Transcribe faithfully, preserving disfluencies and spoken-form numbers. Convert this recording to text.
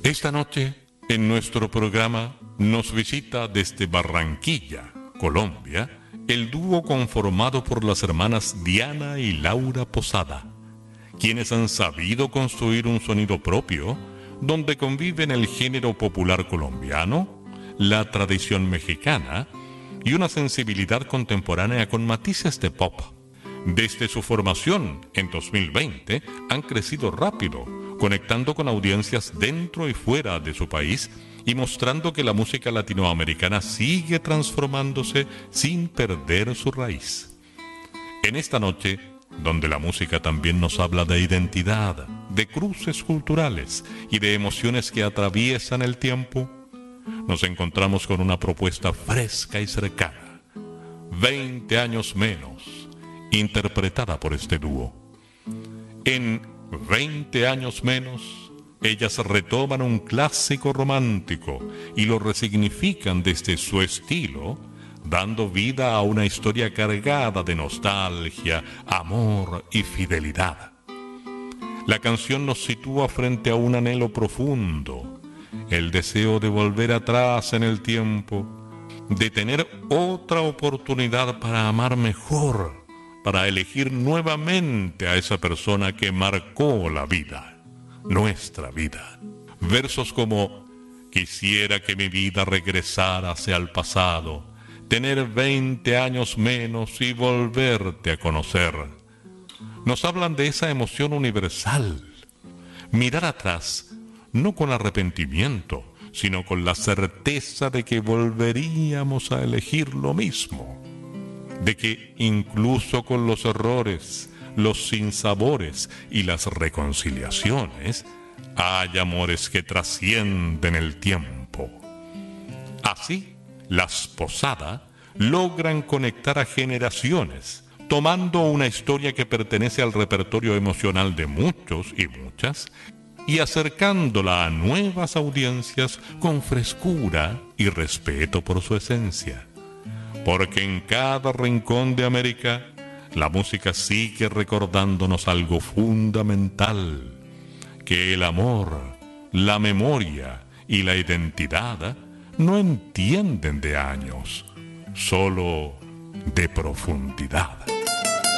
Esta noche, en nuestro programa, nos visita desde Barranquilla, Colombia, el dúo conformado por las hermanas Diana y Laura Posada, quienes han sabido construir un sonido propio, donde conviven el género popular colombiano, la tradición mexicana y una sensibilidad contemporánea con matices de pop. Desde su formación en dos mil veinte han crecido rápido, conectando con audiencias dentro y fuera de su país y mostrando que la música latinoamericana sigue transformándose sin perder su raíz. En esta noche, donde la música también nos habla de identidad, de cruces culturales y de emociones que atraviesan el tiempo, nos encontramos con una propuesta fresca y cercana, veinte años menos, interpretada por este dúo. En veinte años menos, ellas retoman un clásico romántico y lo resignifican desde su estilo, dando vida a una historia cargada de nostalgia, amor y fidelidad. La canción nos sitúa frente a un anhelo profundo, el deseo de volver atrás en el tiempo, de tener otra oportunidad para amar mejor, para elegir nuevamente a esa persona que marcó la vida, nuestra vida. Versos como: quisiera que mi vida regresara hacia el pasado, tener veinte años menos y volverte a conocer. Nos hablan de esa emoción universal. Mirar atrás, no con arrepentimiento, sino con la certeza de que volveríamos a elegir lo mismo. De que incluso con los errores, los sinsabores y las reconciliaciones, hay amores que trascienden el tiempo. Así, las Posada logran conectar a generaciones, tomando una historia que pertenece al repertorio emocional de muchos y muchas, y acercándola a nuevas audiencias con frescura y respeto por su esencia. Porque en cada rincón de América, la música sigue recordándonos algo fundamental, que el amor, la memoria y la identidad no entienden de años, solo de profundidad.